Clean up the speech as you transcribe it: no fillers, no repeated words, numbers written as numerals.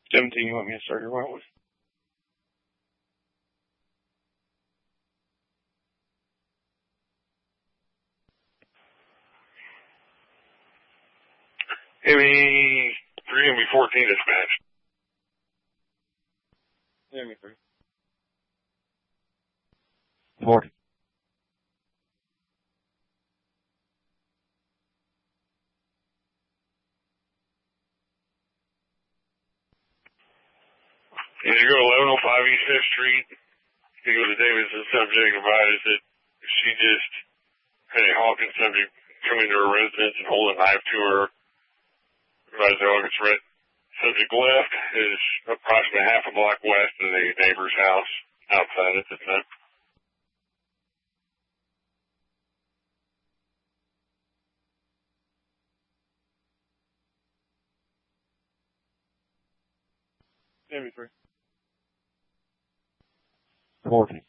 17, you want me to start your wild one? Heavy 3 and 14 dispatch. Heavy 3. 40. You go to 1105 East 5th Street. You go to Davidson. Subject advised that she just had a Hawkins subject come into her residence and hold a knife to her. Advised the Hawkins subject left is approximately half a block west of the neighbor's house outside at the time. Heavy 3. 40.